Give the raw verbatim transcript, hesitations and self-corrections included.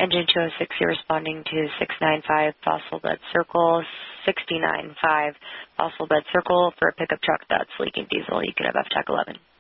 Engine two oh six, you're responding to six nine five Fossil Bed Circle, sixty-nine five Fossil Bed Circle for a pickup truck that's leaking diesel. You could have F TAC eleven.